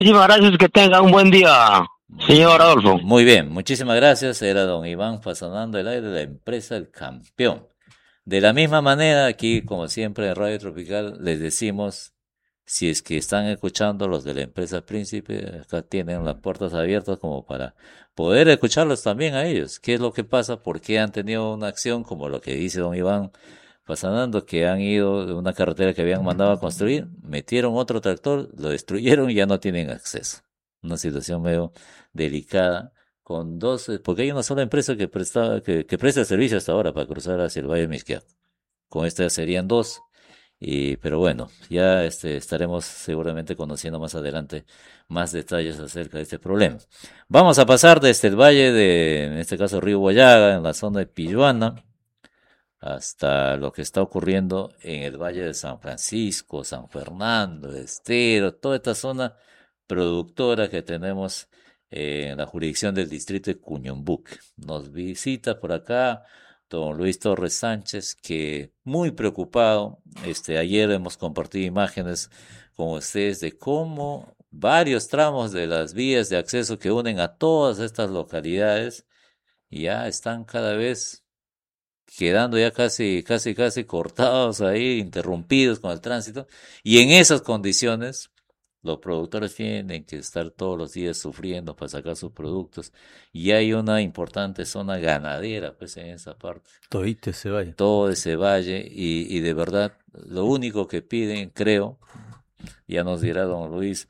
Muchísimas gracias, que tenga un buen día, señor Adolfo. Muy bien, muchísimas gracias. Era don Iván Fasonando el aire de la empresa El Campeón. De la misma manera, aquí, como siempre, en Radio Tropical, les decimos, si es que están escuchando los de la empresa Príncipe, acá tienen las puertas abiertas como para poder escucharlos también a ellos. ¿Qué es lo que pasa? ¿Por qué han tenido una acción como lo que dice don Iván Fasonando, que han ido de una carretera que habían mandado a construir, metieron otro tractor, lo destruyeron y ya no tienen acceso? Una situación medio delicada con dos, porque hay una sola empresa que presta servicio hasta ahora para cruzar hacia el Valle de Mixquiac. Con esta serían dos, pero bueno, ya estaremos seguramente conociendo más adelante más detalles acerca de este problema. Vamos a pasar desde el valle de, en este caso, Río Guayaga, en la zona de Pilluana, hasta lo que está ocurriendo en el Valle de San Francisco, San Fernando, Estero, toda esta zona productora que tenemos en la jurisdicción del distrito de Cuñumbuc. Nos visita por acá don Luis Torres Sánchez, que muy preocupado, ayer hemos compartido imágenes con ustedes de cómo varios tramos de las vías de acceso que unen a todas estas localidades ya están cada vez quedando ya casi cortados ahí, interrumpidos con el tránsito, y en esas condiciones los productores tienen que estar todos los días sufriendo para sacar sus productos, y hay una importante zona ganadera pues en esa parte, Todito se vaya. todo ese valle, y de verdad lo único que piden, creo, ya nos dirá don Luis,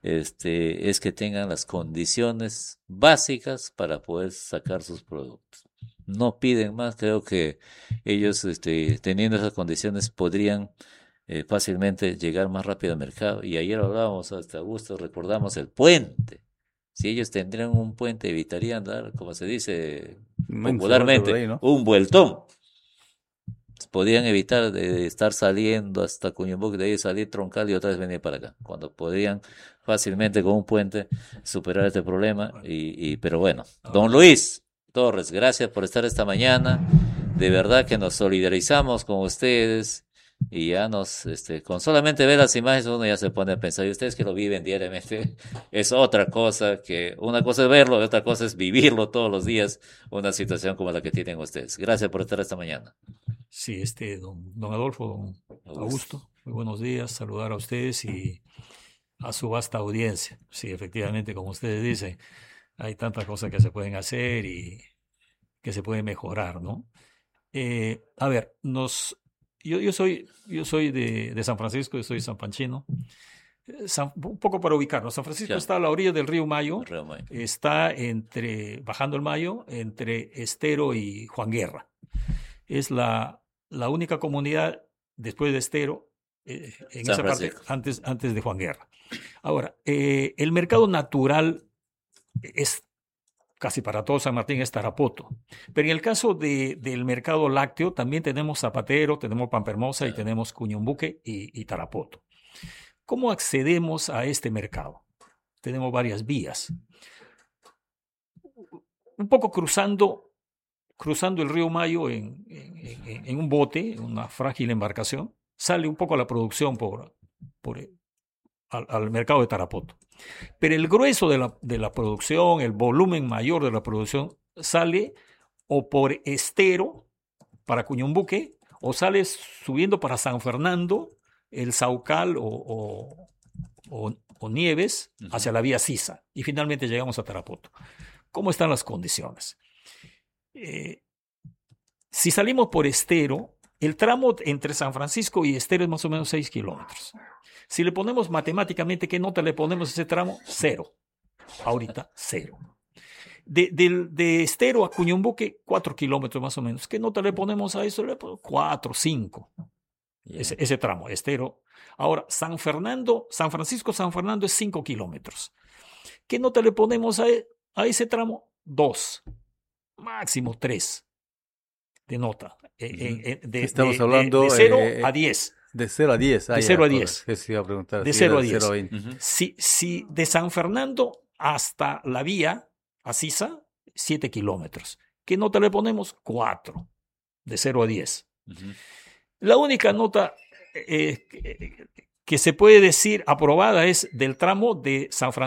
es que tengan las condiciones básicas para poder sacar sus productos. No piden más, creo que ellos, teniendo esas condiciones, podrían fácilmente llegar más rápido al mercado. Y ayer hablábamos hasta gusto, recordamos el puente. Si ellos tendrían un puente, evitarían dar, como se dice Mensa vuelta por popularmente, ahí, ¿no? un vueltón. Podrían evitar de estar saliendo hasta Cuñumbuc, de ahí salir troncal y otra vez venir para acá, cuando podrían fácilmente con un puente superar este problema. Pero bueno, don Luis Torres, gracias por estar esta mañana. De verdad que nos solidarizamos con ustedes y ya con solamente ver las imágenes uno ya se pone a pensar, y ustedes que lo viven diariamente, es otra cosa, que una cosa es verlo y otra cosa es vivirlo todos los días, una situación como la que tienen ustedes. Gracias por estar esta mañana. Sí, don Adolfo, don Augusto. Augusto, muy buenos días, saludar a ustedes y a su vasta audiencia. Sí, efectivamente, como ustedes dicen, hay tantas cosas que se pueden hacer y que se pueden mejorar, ¿no? A ver, yo soy de San Francisco, yo soy sanpanchino. Un poco para ubicarnos, San Francisco Ya, está a la orilla del río Mayo, Reomay. está bajando el Mayo, entre Estero y Juan Guerra. Es la única comunidad después de Estero, en San esa parte, Francisco. antes de Juan Guerra. Ahora, el mercado natural es casi para todo San Martín, es Tarapoto. Pero en el caso del mercado lácteo, también tenemos Zapatero, tenemos Pampermosa y Ya. tenemos Cuñumbuque y Tarapoto. ¿Cómo accedemos a este mercado? Tenemos varias vías. Un poco cruzando el río Mayo en un bote, una frágil embarcación, sale un poco la producción al mercado de Tarapoto. Pero el grueso de la producción, el volumen mayor de la producción, sale o por Estero para Cuñumbuque, o sale subiendo para San Fernando, el Saucal o Nieves, hacia la vía Sisa. Y finalmente llegamos a Tarapoto. ¿Cómo están las condiciones? Si salimos por Estero, el tramo entre San Francisco y Estero es más o menos 6 kilómetros. Si le ponemos matemáticamente, ¿qué nota le ponemos a ese tramo? 0. Ahorita, 0. De Estero a Cuñumbuque, 4 kilómetros más o menos. ¿Qué nota le ponemos a eso? Le ponemos 4, 5. Ya. Ese tramo, Estero. Ahora, San Francisco, San Fernando es 5 kilómetros. ¿Qué nota le ponemos a ese tramo? 2. Máximo 3 de nota. Estamos hablando de 0 a 10. de 0 a 10. De 0 a 10. Eso iba a preguntar. De Si 0 era a de 0 a 10. 20. Si de San Fernando hasta la vía, a Sisa, 7 kilómetros. ¿Qué nota le ponemos? 4. De 0 a 10. La única nota que se puede decir aprobada es del tramo de San Francisco